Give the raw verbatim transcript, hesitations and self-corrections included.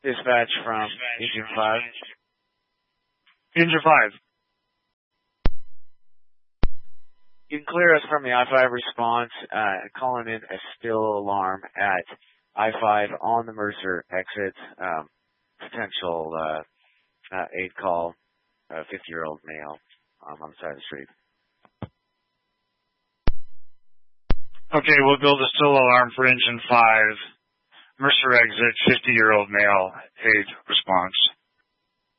Dispatch from Engine five. Engine five. You can clear us from the I five response, uh, calling in a spill alarm at I five on the Mercer exit. Um, potential uh, uh, aid call, a fifty-year-old male um, on the side of the street. Okay, we'll build a still alarm for Engine five. Mercer exit, fifty-year-old male, aid response.